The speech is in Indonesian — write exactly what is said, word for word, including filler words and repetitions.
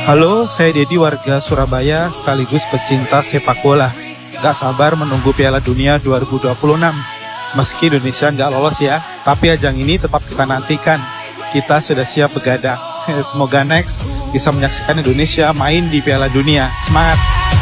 Halo, saya Dedi, warga Surabaya sekaligus pecinta sepak bola. Gak sabar menunggu Piala Dunia dua ribu dua puluh enam. Meski Indonesia nggak lolos ya, tapi ajang ini tetap kita nantikan. Kita sudah siap begadang. Semoga next bisa menyaksikan Indonesia main di Piala Dunia. Semangat!